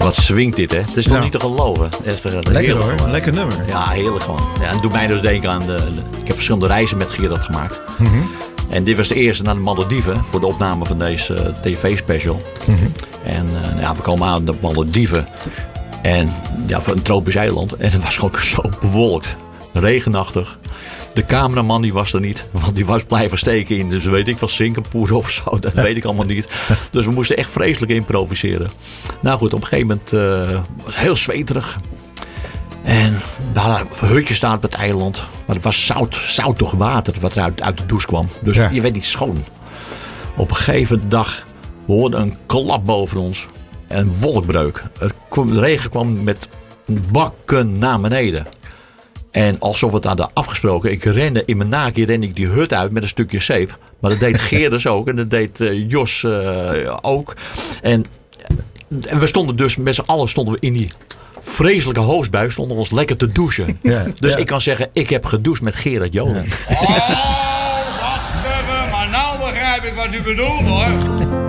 Wat swingt dit, hè? Het is toch niet te geloven. Lekker hoor, een lekker nummer. Ja, heerlijk gewoon. Ja, en doet mij dus denken aan ik heb verschillende reizen met Gerard gemaakt. Mm-hmm. En dit was de eerste naar de Malediven voor de opname van deze tv-special. Mm-hmm. En we komen aan de Malediven. En van een tropisch eiland. En het was gewoon zo bewolkt. Regenachtig. De cameraman die was er niet. Want die was blijven steken in. Dus weet ik van Singapore of zo. Dat weet ik allemaal niet. Dus we moesten echt vreselijk improviseren. Nou goed, op een gegeven moment was het heel zweterig. En we hadden een hutje staan op het eiland. Maar het was zoutig water wat er uit de douche kwam. Dus je werd niet schoon. Op een gegeven dag we hoorden een klap boven ons. Een wolkbreuk. De regen kwam met bakken naar beneden. En alsof we het hadden afgesproken. Ik rende in mijn naakje die hut uit met een stukje zeep. Maar dat deed Geerders ook. En dat deed Jos ook. En we stonden dus met z'n allen in die vreselijke hoosbui. Stonden we ons lekker te douchen. Dus ik kan zeggen, ik heb gedoucht met Gerard Joling. Oh, wacht even. Maar nou begrijp ik wat u bedoelt hoor.